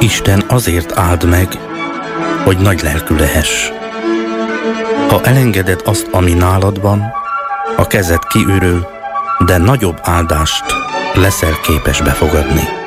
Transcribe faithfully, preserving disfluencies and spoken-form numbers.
Isten azért áld meg, hogy nagy lelkű lehess. Ha elengeded azt, ami nálad van, a kezed kiürül, de nagyobb áldást leszel képes befogadni.